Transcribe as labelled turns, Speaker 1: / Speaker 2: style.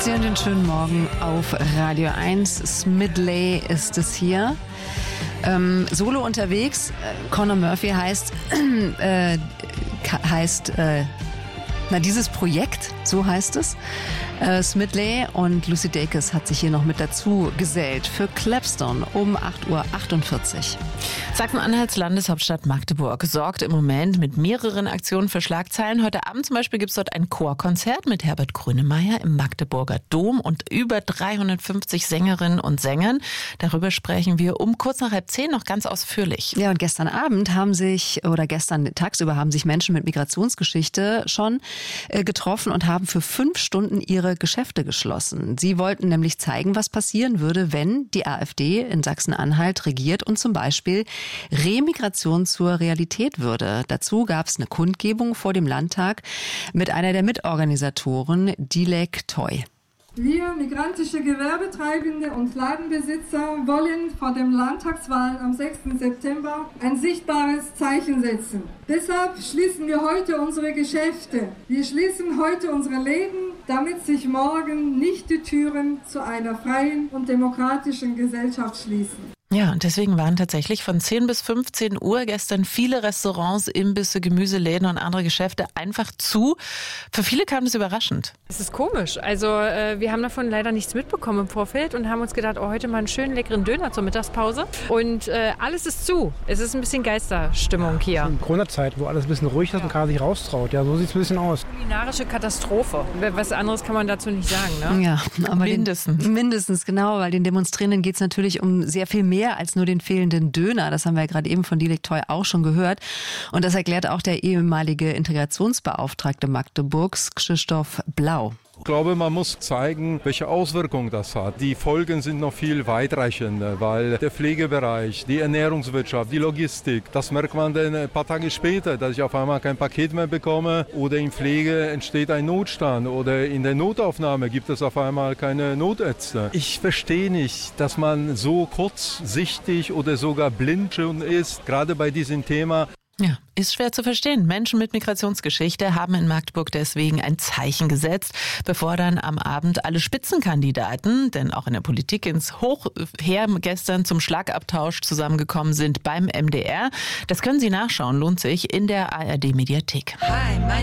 Speaker 1: Sie und den schönen Morgen auf Radio 1. Smidley ist es hier. Solo unterwegs. Conor Murphy heißt dieses Projekt, so heißt es. Smidley und Lucy Dacus hat sich hier noch mit dazu gesellt für Clapstone um 8.48 Uhr.
Speaker 2: Sachsen-Anhalts Landeshauptstadt Magdeburg sorgt im Moment mit mehreren Aktionen für Schlagzeilen. Heute Abend zum Beispiel gibt es dort ein Chorkonzert mit Herbert Grönemeyer im Magdeburger Dom und über 350 Sängerinnen und Sängern. Darüber sprechen wir um kurz nach 9:30 noch ganz ausführlich.
Speaker 1: Ja, und gestern tagsüber haben sich Menschen mit Migrationsgeschichte schon getroffen und haben für 5 Stunden ihre Geschäfte geschlossen. Sie wollten nämlich zeigen, was passieren würde, wenn die AfD in Sachsen-Anhalt regiert und zum Beispiel Remigration zur Realität würde. Dazu gab es eine Kundgebung vor dem Landtag mit einer der Mitorganisatoren, Dilek Toy.
Speaker 3: Wir, migrantische Gewerbetreibende und Ladenbesitzer, wollen vor den Landtagswahlen am 6. September ein sichtbares Zeichen setzen. Deshalb schließen wir heute unsere Geschäfte. Wir schließen heute unsere Läden, damit sich morgen nicht die Türen zu einer freien und demokratischen Gesellschaft schließen.
Speaker 2: Ja, und deswegen waren tatsächlich von 10 bis 15 Uhr gestern viele Restaurants, Imbisse, Gemüseläden und andere Geschäfte einfach zu. Für viele kam das überraschend.
Speaker 4: Es ist komisch. Also wir haben davon leider nichts mitbekommen im Vorfeld und haben uns gedacht, heute mal einen schönen leckeren Döner zur Mittagspause. Und alles ist zu. Es ist ein bisschen Geisterstimmung hier.
Speaker 5: In Corona-Zeit, wo alles ein bisschen ruhig ist und keiner sich raustraut. Ja, so sieht es ein bisschen aus.
Speaker 4: Kulinarische Katastrophe. Was anderes kann man dazu nicht sagen, ne?
Speaker 1: Ja, aber
Speaker 2: mindestens,
Speaker 1: genau, weil den Demonstrierenden geht es natürlich um sehr viel mehr als nur den fehlenden Döner. Das haben wir ja gerade eben von Dilek Toy auch schon gehört. Und das erklärt auch der ehemalige Integrationsbeauftragte Magdeburgs, Krzysztof Blau.
Speaker 6: Ich glaube, man muss zeigen, welche Auswirkungen das hat. Die Folgen sind noch viel weitreichender, weil der Pflegebereich, die Ernährungswirtschaft, die Logistik, das merkt man dann ein paar Tage später, dass ich auf einmal kein Paket mehr bekomme oder in Pflege entsteht ein Notstand oder in der Notaufnahme gibt es auf einmal keine Notärzte. Ich verstehe nicht, dass man so kurzsichtig oder sogar blind schon ist, gerade bei diesem Thema.
Speaker 2: Ja, ist schwer zu verstehen. Menschen mit Migrationsgeschichte haben in Magdeburg deswegen ein Zeichen gesetzt, bevor dann am Abend alle Spitzenkandidaten, denn auch in der Politik ins Hochheer gestern zum Schlagabtausch zusammengekommen sind beim MDR. Das können Sie nachschauen, lohnt sich in der ARD-Mediathek.